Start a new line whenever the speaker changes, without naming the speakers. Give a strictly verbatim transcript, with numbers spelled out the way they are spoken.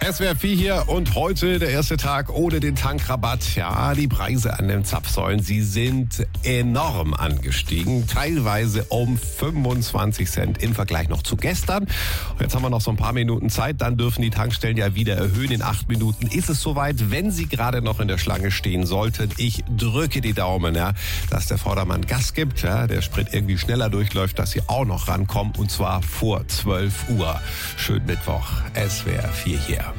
S W R vier hier und heute der erste Tag ohne den Tankrabatt. Ja, die Preise an den Zapfsäulen, sie sind enorm angestiegen. Teilweise um fünfundzwanzig Cent im Vergleich noch zu gestern. Und jetzt haben wir noch so ein paar Minuten Zeit, dann dürfen die Tankstellen ja wieder erhöhen. In acht Minuten ist es soweit, wenn Sie gerade noch in der Schlange stehen sollten. Ich drücke die Daumen, ja, dass der Vordermann Gas gibt, ja, der Sprit irgendwie schneller durchläuft, dass Sie auch noch rankommen und zwar vor zwölf Uhr. Schönen Mittwoch, S W R vier hier.